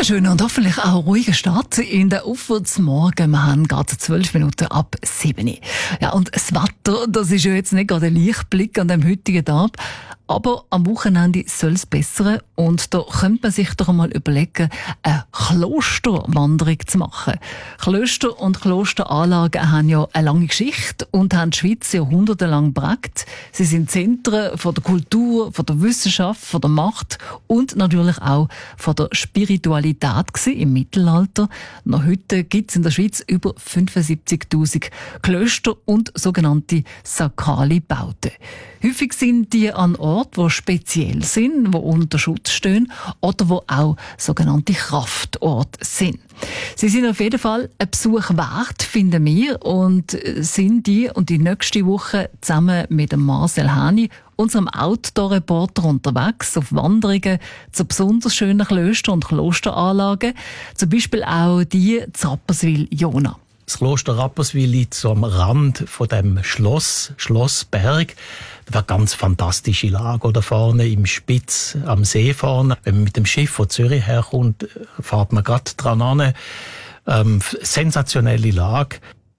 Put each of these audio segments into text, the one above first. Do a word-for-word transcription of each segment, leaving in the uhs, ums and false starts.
Einen schönen und hoffentlich auch ruhigen Start in der Aufwärtsmorgen. Wir haben gerade zwölf Minuten ab sieben. Ja, und das Wetter, das ist ja jetzt nicht gerade ein Lichtblick an dem heutigen Tag. Aber am Wochenende soll es bessern und da könnte man sich doch einmal überlegen, eine Klosterwanderung zu machen. Klöster und Klosteranlagen haben ja eine lange Geschichte und haben die Schweiz jahrhundertelang geprägt. Sie sind Zentren von der Kultur, von der Wissenschaft, von der Macht und natürlich auch von der Spiritualität gewesen im Mittelalter. Noch heute gibt es in der Schweiz über fünfundsiebzigtausend Klöster und sogenannte sakrale Bauten. Häufig sind die an Orten, die speziell sind, die unter Schutz stehen oder wo auch sogenannte Kraftorte sind. Sie sind auf jeden Fall ein Besuch wert, finden wir, und sind die und die nächste Woche zusammen mit dem Marcel Häni, unserem Outdoor-Reporter, unterwegs auf Wanderungen zu besonders schönen Klöstern und Klosteranlagen, zum Beispiel auch die zu Rapperswil-Jona. Das Kloster Rapperswil liegt so am Rand von dem Schloss, Schlossberg. Das war eine ganz fantastische Lage da vorne im Spitz am See vorne. Wenn man mit dem Schiff von Zürich herkommt, fährt man gerade dran an. Ähm, sensationelle Lage.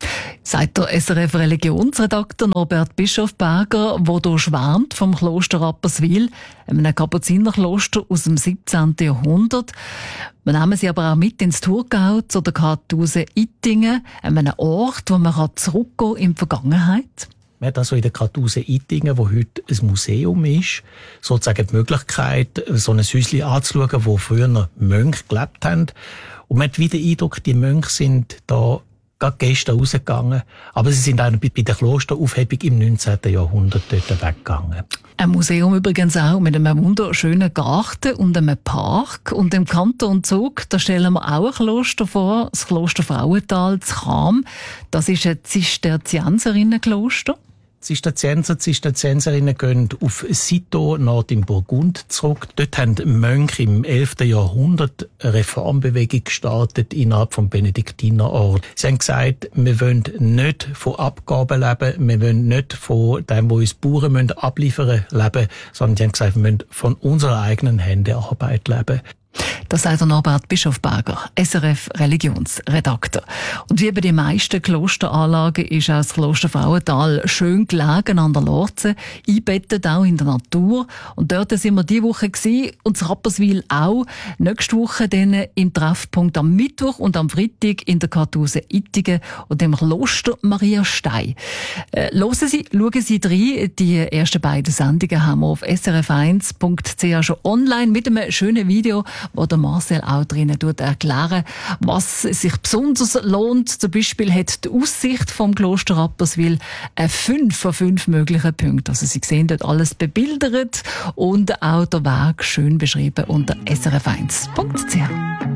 Sagt der S R F-Religionsredakteur Norbert Bischofberger, der hier schwärmt vom Kloster Rapperswil, einem Kapuzinerkloster aus dem siebzehnten Jahrhundert. Wir nehmen sie aber auch mit ins Thurgau zu der Kartuse Ittingen, einem Ort, wo man zurückgehen kann in die Vergangenheit. Man hat also in der Kartuse Ittingen, wo heute ein Museum ist, sozusagen die Möglichkeit, so ein Häuschen anzuschauen, wo früher Mönche gelebt haben. Und man hat wieder den Eindruck, die Mönche sind da gerade gestern rausgegangen, aber sie sind auch bei der Klosteraufhebung im neunzehnten Jahrhundert dort weggegangen. Ein Museum übrigens auch mit einem wunderschönen Garten und einem Park. Und im Kanton Zug, da stellen wir auch ein Kloster vor, das Kloster Frauental zu Cham. Das ist ein Zisterzienserinnenkloster. Zisterzienser, Zisterzienserinnen gehen auf Citeaux, Nord im Burgund zurück. Dort haben Mönche im elften Jahrhundert eine Reformbewegung gestartet innerhalb vom Benediktinerorden. Sie haben gesagt, wir wollen nicht von Abgaben leben, wir wollen nicht von dem, was uns Bauern abliefern müssen, leben, sondern sie haben gesagt, wir wollen von unserer eigenen Hände Arbeit leben. Das sagt der Norbert Bischofberger, S R F-Religionsredakteur. Und wie bei den meisten Klosteranlagen ist auch das Kloster Frauental schön gelegen an der Lorze, eingebettet auch in der Natur. Und dort sind wir diese Woche gewesen, und das Rapperswil auch. Nächste Woche dann im Treffpunkt am Mittwoch und am Freitag in der Kartuse Ittingen und im Kloster Maria Stein. Äh, hören Sie, schauen Sie rein. Die ersten beiden Sendungen haben wir auf s r f eins punkt c h schon online mit einem schönen Video, wo der Marcel auch drinnen erklären, was sich besonders lohnt. Zum Beispiel hat die Aussicht vom Kloster Rapperswil fünf von fünf möglichen Punkten. Also Sie sehen dort alles bebildert und auch der Weg schön beschrieben unter s r f eins punkt c h.